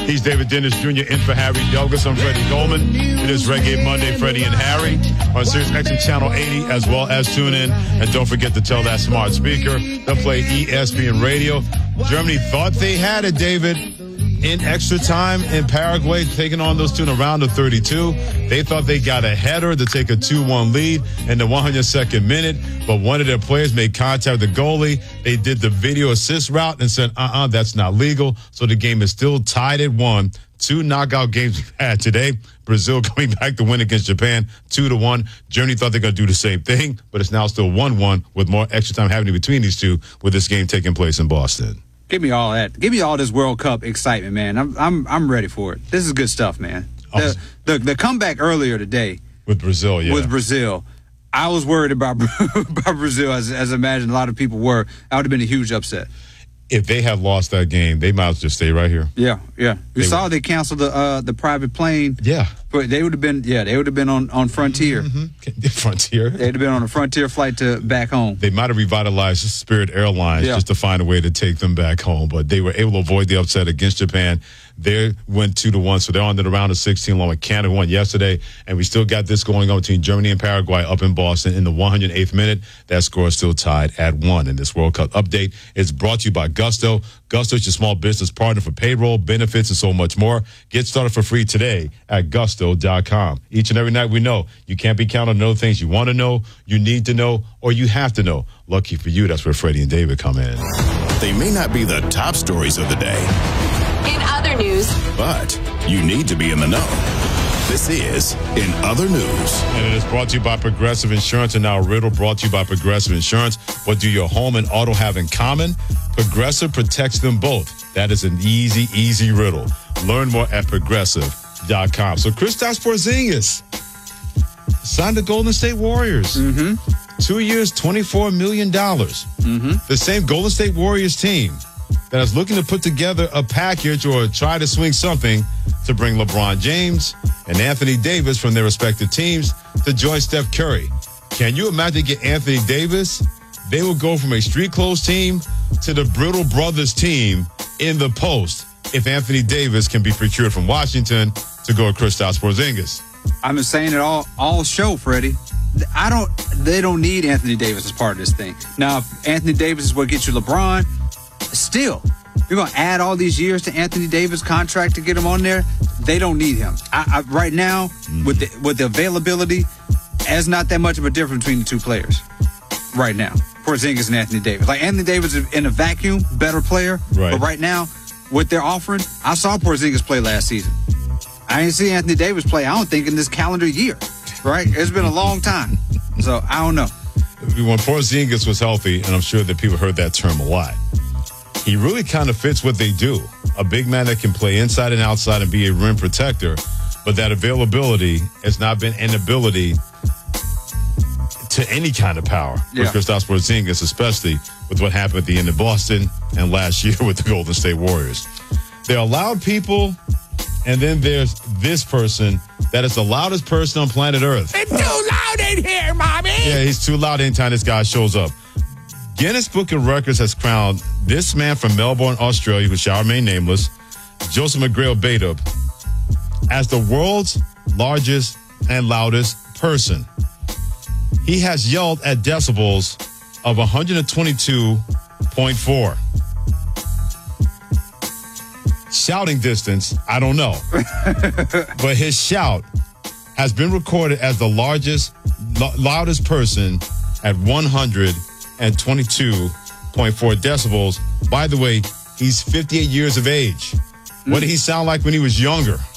He's David Dennis Jr. in for Harry Douglas. I'm Freddie Goldman. It is Reggae Monday, Freddie and Harry on Sirius XM Channel 80, as well as tune in. And don't forget to tell that smart speaker to play ESPN Radio. Germany thought they had it, David, in extra time in Paraguay, taking on those two in a round of 32. They thought they got a header to take a 2-1 lead in the 102nd minute, but one of their players made contact with the goalie. They did the video assist route and said, that's not legal. So the game is still tied at 1. 2 knockout games we've had today. Brazil coming back to win against Japan 2-1. Germany thought they're going to do the same thing, but it's now still 1-1 with more extra time happening between these two with this game taking place in Boston. Give me all that. Give me all this World Cup excitement, man. I'm ready for it. This is good stuff, man. The comeback earlier today with Brazil, yeah. With Brazil, I was worried about Brazil, as I imagine a lot of people were. That would have been a huge upset. If they had lost that game, they might as well just stay right here. Yeah. They canceled the private plane. Yeah. But they would have been on Frontier. Mm-hmm. Frontier. They'd have been on a Frontier flight to back home. They might have revitalized Spirit Airlines just to find a way to take them back home, but they were able to avoid the upset against Japan. They went 2-1, so they're on to the round of 16 along with Canada, who won yesterday, and we still got this going on between Germany and Paraguay up in Boston in the 108th minute. That score is still tied at 1. And this World Cup update is brought to you by Gusto. Gusto is your small business partner for payroll, benefits, and so much more. Get started for free today at Gusto.com. Each and every night we know you can't be counted on know things you want to know, you need to know, or you have to know. Lucky for you, that's where Freddie and David come in. They may not be the top stories of the day. In other news. But you need to be in the know. This is In Other News. And it is brought to you by Progressive Insurance. And now a riddle brought to you by Progressive Insurance. What do your home and auto have in common? Progressive protects them both. That is an easy riddle. Learn more at Progressive.com. So Kristaps Porzingis signed the Golden State Warriors. 2 years, $24 million. The same Golden State Warriors team that is looking to put together a package or try to swing something to bring LeBron James and Anthony Davis from their respective teams to join Steph Curry. Can you imagine get Anthony Davis? They will go from a street clothes team to the Brittle Brothers team in the post if Anthony Davis can be procured from Washington to go with Kristaps Porzingis. I've been saying it all show, Freddie. They don't need Anthony Davis as part of this thing. Now, if Anthony Davis is what gets you LeBron, still, you're going to add all these years to Anthony Davis' contract to get him on there. They don't need him. Right now, with the availability, there's not that much of a difference between the two players right now. Porzingis and Anthony Davis. Like, Anthony Davis is in a vacuum, better player. Right. But right now, what they're offering, I saw Porzingis play last season. I didn't see Anthony Davis play, I don't think, in this calendar year. Right? It's been a long time. So, I don't know. When Porzingis was healthy, and I'm sure that people heard that term a lot, he really kind of fits what they do. A big man that can play inside and outside and be a rim protector, but that availability has not been an ability to any kind of power with Kristaps Porzingis, especially with what happened at the end of Boston and last year with the Golden State Warriors. There are loud people, and then there's this person that is the loudest person on planet Earth. It's too loud in here, Mommy! Yeah, he's too loud anytime this guy shows up. Guinness Book of Records has crowned this man from Melbourne, Australia, who shall remain nameless, Joseph McGrail Badub, as the world's largest and loudest person. He has yelled at decibels of 122.4. Shouting distance, I don't know. But his shout has been recorded as the loudest person at 122.4 decibels. By the way, he's 58 years of age. What did he sound like when he was younger?